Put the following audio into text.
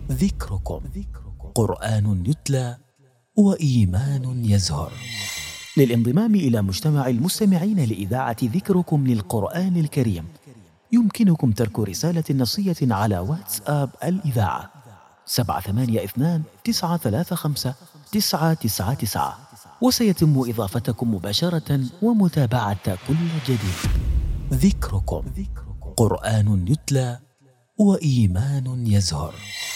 ذكركم قرآن يتلى وإيمان يزهر. للانضمام إلى مجتمع المستمعين لإذاعة ذكركم للقرآن الكريم يمكنكم ترك رسالة نصية على واتساب الإذاعة 782-935-999، وسيتم إضافتكم مباشرة ومتابعة كل جديد. ذكركم قرآن يتلى وإيمان يزهر.